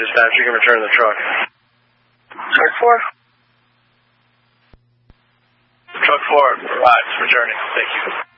dispatch. You can return the truck. Truck 4. Truck 4 arrives, returning. Thank you.